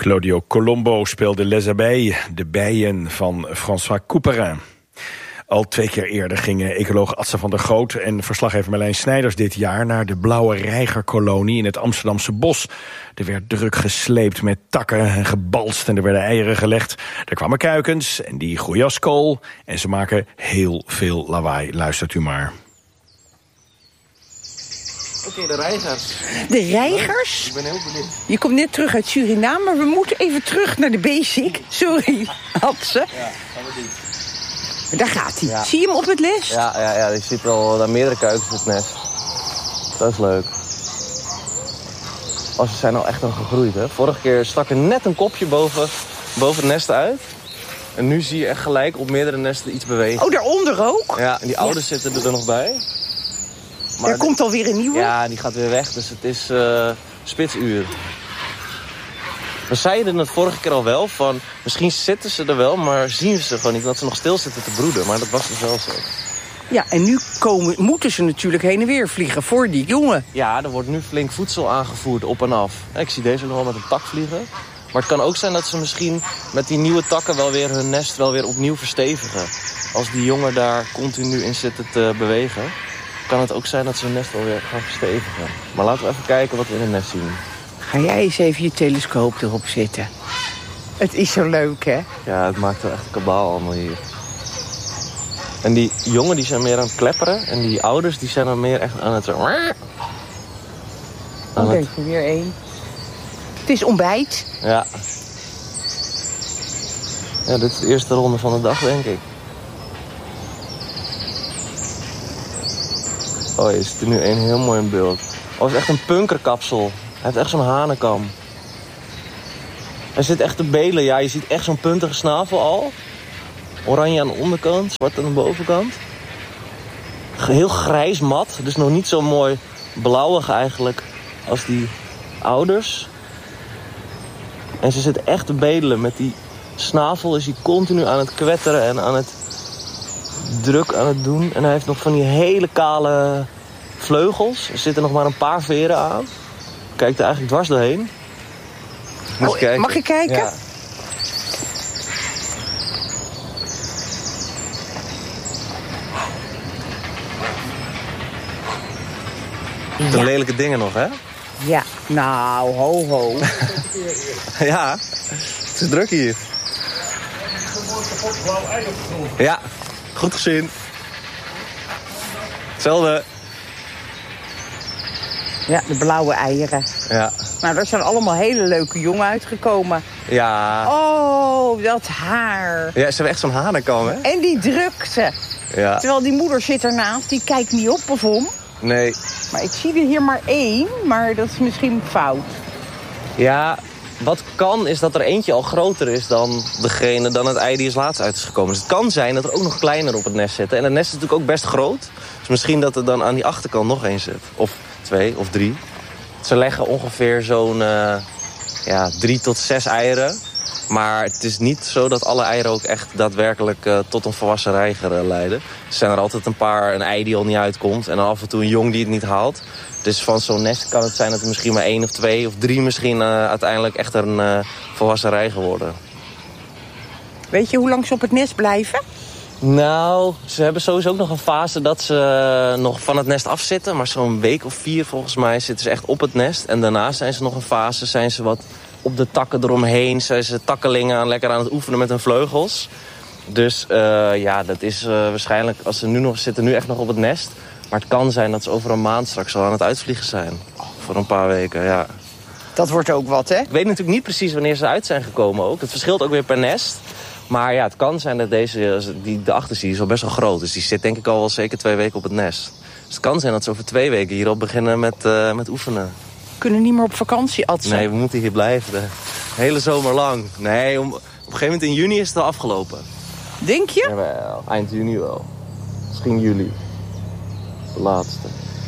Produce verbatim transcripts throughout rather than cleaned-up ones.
Claudio Colombo speelde Les Abeilles, de bijen van François Couperin. Al twee keer eerder gingen ecoloog Adse van der Goot en verslaggever Marlijn Snijders dit jaar naar de blauwe reigerkolonie in het Amsterdamse bos. Er werd druk gesleept met takken en gebalst en er werden eieren gelegd. Er kwamen kuikens en die groeien als kool en ze maken heel veel lawaai. Luistert u maar. Oké, okay, de reigers. De reigers? Ik ben heel benieuwd. Je komt net terug uit Suriname, maar we moeten even terug naar de basic. Sorry, Adse. Ja, gaan we doen. Daar gaat hij. Ja. Zie je hem op het nest? Ja, ja, ja, je ziet wel daar meerdere kuikens in het nest. Dat is leuk. Oh, ze zijn al echt al gegroeid, hè. Vorige keer stak er net een kopje boven, boven het nest uit. En nu zie je echt gelijk op meerdere nesten iets bewegen. Oh, daaronder ook? Ja, en die ouders ja. zitten er nog bij. Maar er komt alweer een nieuwe? Ja, die gaat weer weg, dus het is uh, spitsuur. We zeiden het vorige keer al wel, van misschien zitten ze er wel, maar zien ze gewoon niet, dat ze nog stil zitten te broeden. Maar dat was dus wel zo. Ja, en nu komen, moeten ze natuurlijk heen en weer vliegen voor die jongen. Ja, er wordt nu flink voedsel aangevoerd op en af. Ik zie deze nog wel met een tak vliegen. Maar het kan ook zijn dat ze misschien met die nieuwe takken wel weer hun nest wel weer opnieuw verstevigen. Als die jongen daar continu in zitten te bewegen, kan het ook zijn dat ze hun nest wel weer gaan verstevigen. Maar laten we even kijken wat we in het nest zien. Ga jij eens even je telescoop erop zetten. Het is zo leuk, hè? Ja, het maakt wel echt een kabaal allemaal hier. En die jongen die zijn meer aan het klepperen. En die ouders die zijn dan meer echt aan het... Oh, denk je het... weer één. Het is ontbijt. Ja. Ja, dit is de eerste ronde van de dag, denk ik. Oh, je ziet er nu één heel mooi in beeld. Oh, het is echt een punkerkapsel. Hij heeft echt zo'n hanenkam. Hij zit echt te belen. Ja, je ziet echt zo'n puntige snavel al. Oranje aan de onderkant, zwart aan de bovenkant. Heel grijs mat, dus nog niet zo mooi blauwig eigenlijk als die ouders. En ze zit echt te bedelen. Met die snavel is hij continu aan het kwetteren en aan het druk aan het doen. En hij heeft nog van die hele kale vleugels. Er zitten nog maar een paar veren aan. Kijkt er eigenlijk dwars doorheen. Moet oh, je kijken. Mag ik kijken? Ja. De Ja. lelijke dingen nog, hè? Ja, nou, ho, ho. Ja, het is druk hier. Ja, goed gezien. Hetzelfde. Ja, de blauwe eieren. Ja. Nou, daar zijn allemaal hele leuke jongen uitgekomen. Ja. Oh, dat haar. Ja, ze hebben echt zo'n hanenkam, hè? En die drukte. Ja. Terwijl die moeder zit ernaast, die kijkt niet op of om. Nee. Maar ik zie er hier maar één, maar dat is misschien fout. Ja, wat kan is dat er eentje al groter is dan degene dan het ei die is laatst uit is gekomen. Dus het kan zijn dat er ook nog kleiner op het nest zitten. En het nest is natuurlijk ook best groot. Dus misschien dat er dan aan die achterkant nog één zit. Of twee, of drie. Ze leggen ongeveer zo'n uh, ja, drie tot zes eieren. Maar het is niet zo dat alle eieren ook echt daadwerkelijk uh, tot een volwassen reiger uh, leiden. Er zijn er altijd een paar, een ei die al niet uitkomt. En dan af en toe een jong die het niet haalt. Dus van zo'n nest kan het zijn dat er misschien maar één of twee of drie misschien uh, uiteindelijk echt een uh, volwassen reiger worden. Weet je hoe lang ze op het nest blijven? Nou, ze hebben sowieso ook nog een fase dat ze uh, nog van het nest afzitten. Maar zo'n week of vier volgens mij zitten ze echt op het nest. En daarna zijn ze nog een fase, zijn ze wat op de takken eromheen. Zijn ze takkelingen aan, lekker aan het oefenen met hun vleugels. Dus uh, ja, dat is uh, waarschijnlijk, als ze nu nog zitten, nu echt nog op het nest. Maar het kan zijn dat ze over een maand straks al aan het uitvliegen zijn. Voor een paar weken, ja. Dat wordt ook wat, hè? Ik weet natuurlijk niet precies wanneer ze uit zijn gekomen ook. Het verschilt ook weer per nest. Maar ja, het kan zijn dat deze, die de achterste is al best wel groot. Dus die zit denk ik al wel zeker twee weken op het nest. Dus het kan zijn dat ze over twee weken hier al beginnen met, uh, met oefenen. We kunnen niet meer op vakantie, Adse. Nee, we moeten hier blijven. De hele zomer lang. Nee, om, op een gegeven moment in juni is het al afgelopen. Denk je? Jawel, eind juni wel. Misschien juli. De laatste.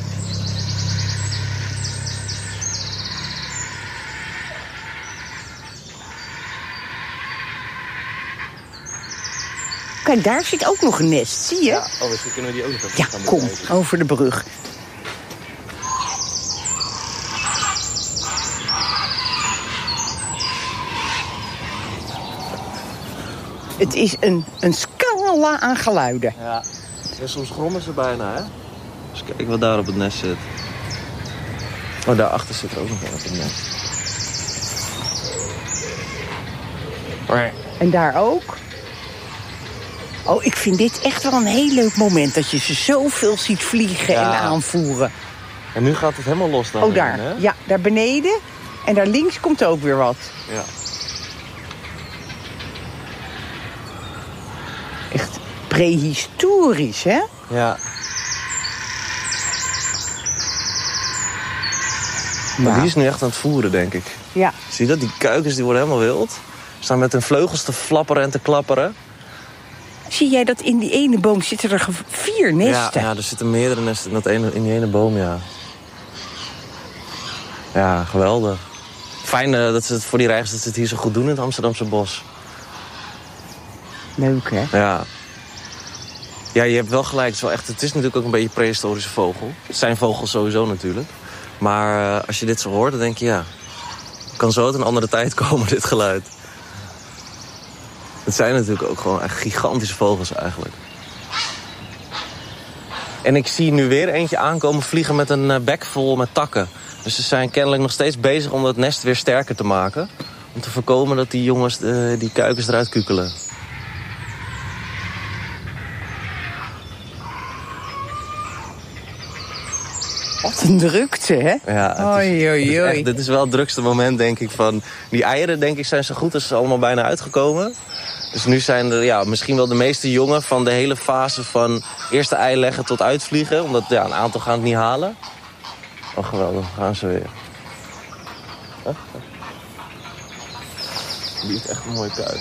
Kijk, daar zit ook nog een nest, zie je? Ja, oh, misschien kunnen we die ook nog even Ja, gaan kom, bekijken. over de brug. Het is een, een scala aan geluiden. Ja. Ja, soms grommen ze bijna, hè? Dus kijk wat daar op het nest zit. Oh, daarachter zit er ook nog een op het nest. En daar ook. Oh, ik vind dit echt wel een heel leuk moment. Dat je ze zoveel ziet vliegen Ja. en aanvoeren. En nu gaat het helemaal los dan. Oh, daar. Hè? Ja, daar beneden. En daar links komt ook weer wat. Ja. Echt prehistorisch, hè? Ja. Nou. Die is nu echt aan het voeren, denk ik. Ja. Zie je dat? Die kuikens die worden helemaal wild. Staan met hun vleugels te flapperen en te klapperen. Zie jij dat in die ene boom zitten er ge- vier nesten? Ja, ja, er zitten meerdere nesten in, dat ene, in die ene boom, ja. Ja, geweldig. Fijn uh, dat ze het voor die reigers dat ze het hier zo goed doen in het Amsterdamse bos. Leuk, hè? Ja. Ja, je hebt wel gelijk. Het is, wel echt, het is natuurlijk ook een beetje een prehistorische vogel. Het zijn vogels sowieso natuurlijk. Maar uh, als je dit zo hoort, dan denk je, ja... Het kan zo uit een andere tijd komen, dit geluid. Het zijn natuurlijk ook gewoon echt gigantische vogels eigenlijk. En ik zie nu weer eentje aankomen vliegen met een uh, bek vol met takken. Dus ze zijn kennelijk nog steeds bezig om dat nest weer sterker te maken. Om te voorkomen dat die jongens uh, die kuikens eruit kukelen. Wat een drukte, hè? Ja, het is, Oei, oei, het is oei. echt, dit is wel het drukste moment, denk ik, van... Die eieren, denk ik, zijn zo goed als ze allemaal bijna uitgekomen. Dus nu zijn er ja, misschien wel de meeste jongen van de hele fase van... eerste ei leggen tot uitvliegen. Omdat ja, een aantal gaan het niet halen. Oh, geweldig. Gaan ze weer. Huh? Die heeft echt een mooie kuif.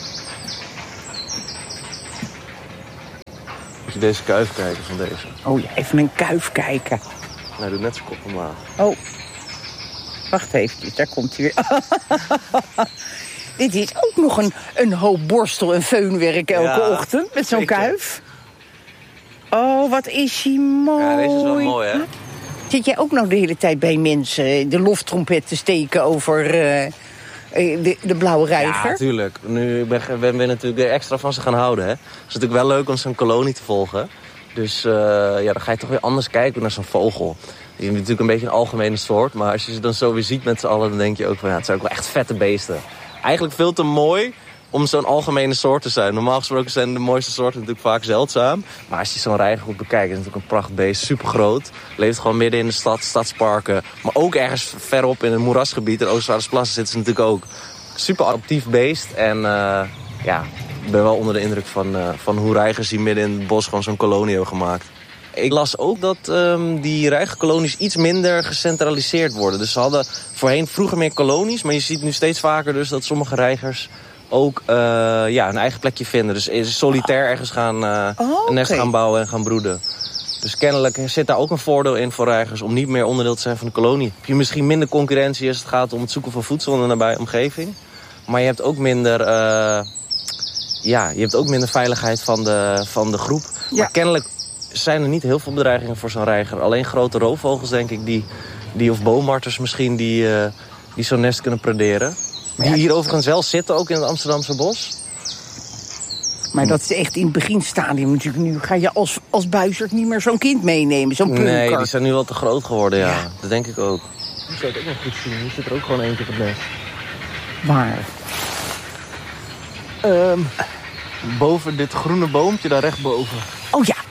Moet je deze kuif kijken van deze? Oh ja, even een kuif kijken. Hij doet net zijn kop omlaag. Oh, wacht even, daar komt hij weer. Dit is ook nog een, een hoop borstel en feunwerk elke Ja, ochtend met zo'n zeker. kuif. Oh, wat is hij mooi. Ja, deze is wel mooi, hè? Zit jij ook nou de hele tijd bij mensen de loftrompet te steken over uh, de, de blauwe reiger? Ja, natuurlijk. Nu ben, ben, ben natuurlijk weer extra van ze gaan houden. Hè. Het is natuurlijk wel leuk om zo'n kolonie te volgen. Dus uh, ja, dan ga je toch weer anders kijken naar zo'n vogel. Je hebt natuurlijk een beetje een algemene soort. Maar als je ze dan zo weer ziet met z'n allen, dan denk je ook van... ja, het zijn ook wel echt vette beesten. Eigenlijk veel te mooi om zo'n algemene soort te zijn. Normaal gesproken zijn de mooiste soorten natuurlijk vaak zeldzaam. Maar als je zo'n reiger goed bekijkt, is het natuurlijk een prachtbeest. Super groot. Leeft gewoon midden in de stad, stadsparken. Maar ook ergens verop in het moerasgebied. In Oostvaardersplassen zitten ze natuurlijk ook. Super actief beest. En uh, ja, ik ben wel onder de indruk van, uh, van hoe reigers hier midden in het bos gewoon zo'n kolonie hebben gemaakt. Ik las ook dat um, die reigerkolonies iets minder gecentraliseerd worden. Dus ze hadden voorheen vroeger meer kolonies. Maar je ziet nu steeds vaker dus dat sommige reigers ook uh, ja, een eigen plekje vinden. Dus solitair ergens gaan, uh, oh, okay. een nest gaan bouwen en gaan broeden. Dus kennelijk zit daar ook een voordeel in voor reigers om niet meer onderdeel te zijn van de kolonie. Heb je misschien minder concurrentie als het gaat om het zoeken van voedsel in de nabije omgeving. Maar je hebt ook minder, uh, ja, je hebt ook minder veiligheid van de, van de groep. Ja. Maar kennelijk zijn er niet heel veel bedreigingen voor zo'n reiger. Alleen grote roofvogels, denk ik, die, die of boommarters misschien, die, uh, die zo'n nest kunnen prederen. Die Ja. hier overigens wel zitten, ook in het Amsterdamse bos. Maar dat is echt in het beginstadium natuurlijk. Nu ga je als, als buizerd niet meer zo'n kind meenemen, zo'n punker. Nee, die zijn nu wel te groot geworden, ja. Ja. Dat denk ik ook. Die zou ik ook nog goed zien. Hier zit er ook gewoon eentje op het nest. Waar? Um, boven dit groene boompje, daar rechtboven. Oh ja.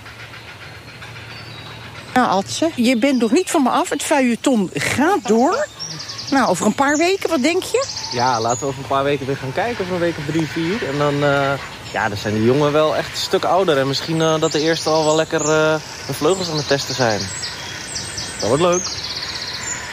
Nou, Adse, je bent nog niet van me af. Het feuilleton gaat door. Nou, over een paar weken, wat denk je? Ja, laten we over een paar weken weer gaan kijken. Over een week of drie, vier. En dan, uh, ja, dan zijn die jongen wel echt een stuk ouder. En misschien uh, dat de eerste al wel lekker uh, de vleugels aan het testen zijn. Dat wordt leuk.